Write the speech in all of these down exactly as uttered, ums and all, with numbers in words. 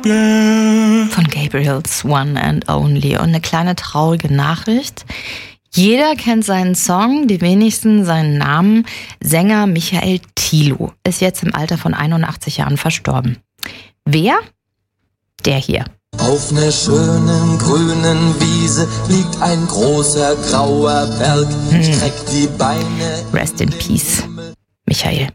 Von Gabriel's One and Only. Und eine kleine traurige Nachricht. Jeder kennt seinen Song, die wenigsten seinen Namen. Sänger Michael Thielu ist jetzt im Alter von einundachtzig Jahren verstorben. Wer? Der hier. Auf ner schönen grünen Wiese liegt ein großer grauer Berg. Hm. Streckt die Beine. Rest in Peace, Michael.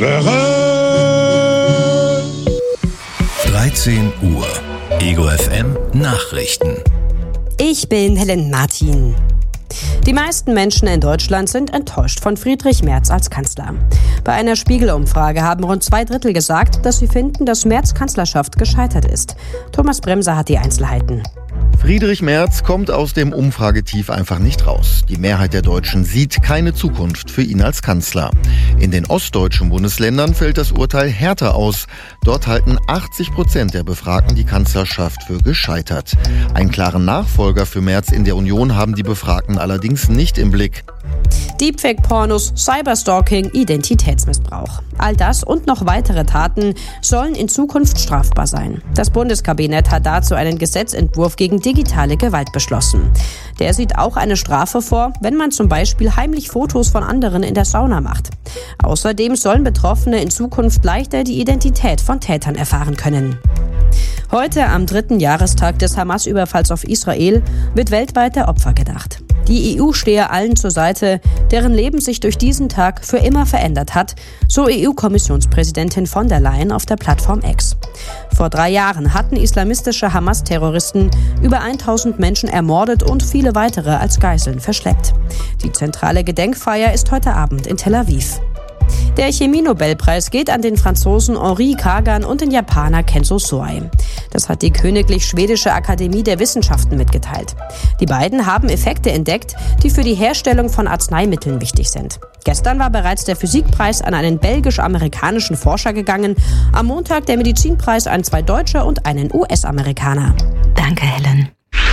dreizehn Uhr. Ego F M Nachrichten. Ich bin Helen Martin. Die meisten Menschen in Deutschland sind enttäuscht von Friedrich Merz als Kanzler. Bei einer Spiegel-Umfrage haben rund zwei Drittel gesagt, dass sie finden, dass Merz' Kanzlerschaft gescheitert ist. Thomas Bremser hat die Einzelheiten. Friedrich Merz kommt aus dem Umfragetief einfach nicht raus. Die Mehrheit der Deutschen sieht keine Zukunft für ihn als Kanzler. In den ostdeutschen Bundesländern fällt das Urteil härter aus. Dort halten achtzig Prozent der Befragten die Kanzlerschaft für gescheitert. Einen klaren Nachfolger für Merz in der Union haben die Befragten allerdings nicht im Blick. Deepfake-Pornos, Cyberstalking, Identitätsmissbrauch. All das und noch weitere Taten sollen in Zukunft strafbar sein. Das Bundeskabinett hat dazu einen Gesetzentwurf gegen digitale Gewalt beschlossen. Der sieht auch eine Strafe vor, wenn man zum Beispiel heimlich Fotos von anderen in der Sauna macht. Außerdem sollen Betroffene in Zukunft leichter die Identität von Tätern erfahren können. Heute, am dritten Jahrestag des Hamas-Überfalls auf Israel, wird weltweit der Opfer gedacht. Die E U stehe allen zur Seite, deren Leben sich durch diesen Tag für immer verändert hat, so E U-Kommissionspräsidentin von der Leyen auf der Plattform X. Vor drei Jahren hatten islamistische Hamas-Terroristen über tausend Menschen ermordet und viele weitere als Geiseln verschleppt. Die zentrale Gedenkfeier ist heute Abend in Tel Aviv. Der Chemie-Nobelpreis geht an den Franzosen Henri Kagan und den Japaner Kenzo Soei. Das hat die Königlich Schwedische Akademie der Wissenschaften mitgeteilt. Die beiden haben Effekte entdeckt, die für die Herstellung von Arzneimitteln wichtig sind. Gestern war bereits der Physikpreis an einen belgisch-amerikanischen Forscher gegangen. Am Montag der Medizinpreis an zwei Deutsche und einen U S-Amerikaner. Danke, Helen.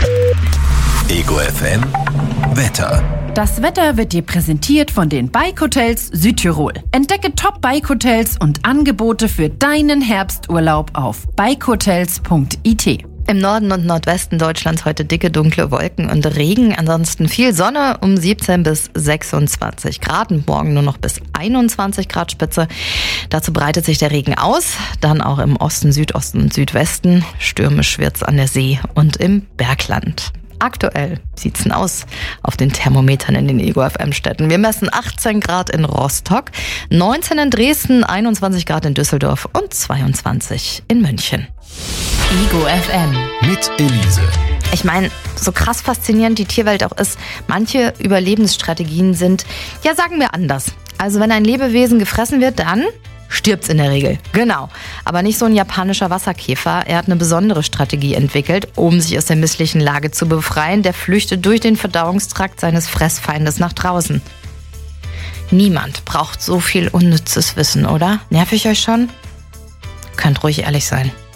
Ego F M Wetter. Das Wetter wird dir präsentiert von den Bike Hotels Südtirol. Entdecke Top-Bike-Hotels und Angebote für deinen Herbsturlaub auf bike hotels punkt I T. Im Norden und Nordwesten Deutschlands heute dicke, dunkle Wolken und Regen. Ansonsten viel Sonne um siebzehn bis sechsundzwanzig Grad. Und morgen nur noch bis einundzwanzig Grad Spitze. Dazu breitet sich der Regen aus. Dann auch im Osten, Südosten und Südwesten. Stürmisch wird's an der See und im Bergland. Aktuell sieht's denn aus auf den Thermometern in den Ego F M-Städten. Wir messen achtzehn Grad in Rostock, neunzehn in Dresden, einundzwanzig Grad in Düsseldorf und zweiundzwanzig in München. Ego F M mit Elise. Ich meine, so krass faszinierend die Tierwelt auch ist, manche Überlebensstrategien sind, ja sagen wir anders. Also wenn ein Lebewesen gefressen wird, dann stirbt's in der Regel. Genau. Aber nicht so ein japanischer Wasserkäfer. Er hat eine besondere Strategie entwickelt, um sich aus der misslichen Lage zu befreien. Der flüchtet durch den Verdauungstrakt seines Fressfeindes nach draußen. Niemand braucht so viel unnützes Wissen, oder? Nerv ich euch schon? Könnt ruhig ehrlich sein.